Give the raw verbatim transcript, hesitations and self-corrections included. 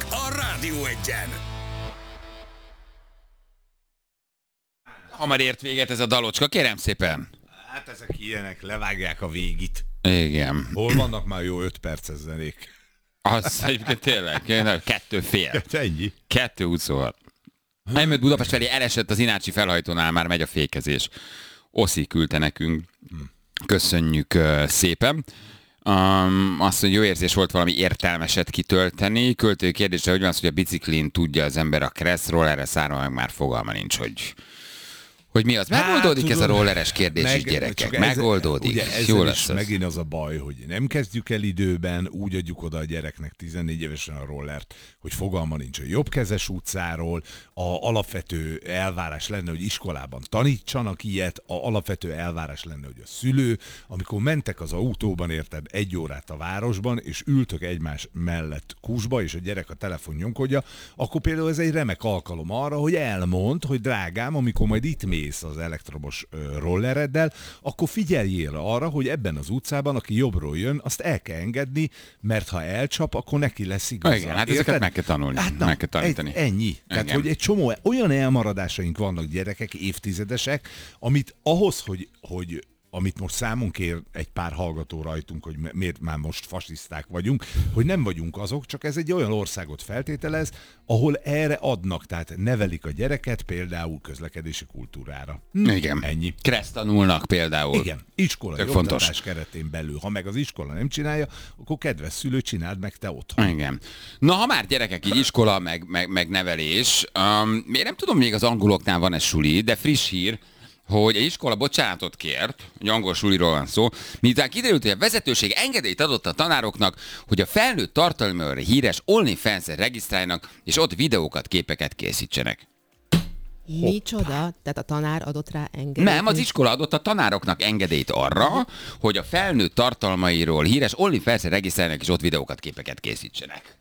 a Rádió Egyen. Hamar ért véget ez a dalocska, kérem szépen. Hát ezek ilyenek, levágják a végit. Igen. Hol vannak már jó öt perces zenék? Az egyébként tényleg, kettő fél. Hát ennyi. Kettő huszonhat. Elmött Budapest felé, elesett az Inácsi felhajtónál, már megy a fékezés. Oszi küldte nekünk. Köszönjük uh, szépen. Um, azt, hogy jó érzés volt valami értelmeset kitölteni. Költői kérdése, hogy van az, hogy a biciklin tudja az ember a kresszról, erre száron meg már fogalma nincs, hogy... Hogy mi az? Megoldódik hát, ez tudom, a rolleres kérdés meg, is, gyerekek? Ez, megoldódik. Ugye jó lesz is megint az a baj, hogy nem kezdjük el időben, úgy adjuk oda a gyereknek tizennégy évesen a rollert, hogy fogalma nincs a jobbkezes utcáról, a alapvető elvárás lenne, hogy iskolában tanítsanak ilyet, a alapvető elvárás lenne, hogy a szülő, amikor mentek az autóban, érted, egy órát a városban, és ültök egymás mellett kusba, és a gyerek a telefon nyomkodja, akkor például ez egy remek alkalom arra, hogy elmond, hogy drágám, amikor majd itt mész az elektromos rollereddel, akkor figyeljél arra, hogy ebben az utcában, aki jobbról jön, azt el kell engedni, mert ha elcsap, akkor neki lesz igaza. Igen, hát ezeket Érted? meg kell tanulni, hát na, meg kell tanítani. Egy, ennyi. Igen. Tehát, hogy egy csomó olyan elmaradásaink vannak gyerekek, évtizedesek, amit ahhoz, hogy, hogy amit most számon kér egy pár hallgató rajtunk, hogy miért már most fasiszták vagyunk, hogy nem vagyunk azok, csak ez egy olyan országot feltételez, ahol erre adnak, tehát nevelik a gyereket például közlekedési kultúrára. Hm, Igen. Ennyi. Kressz tanulnak például. Igen. Iskola, oktatás keretén belül. Ha meg az iskola nem csinálja, akkor kedves szülő, csináld meg te otthon. Igen. Na, ha már gyerekek, így iskola, meg, meg, meg nevelés, um, én nem tudom, még az angoloknál van-e suli, de friss hír, hogy egy iskola bocsánatot kért, egy angol suliról van szó, miután kiderült, hogy a vezetőség engedélyt adott a tanároknak, hogy a felnőtt tartalommal híres OnlyFans-et regisztráljanak, és ott videókat, képeket készítsenek. Micsoda? Tehát a tanár adott rá engedélyt? Nem, az iskola adott a tanároknak engedélyt arra, hogy a felnőtt tartalmairól híres OnlyFans-et regisztráljanak, és ott videókat, képeket készítsenek.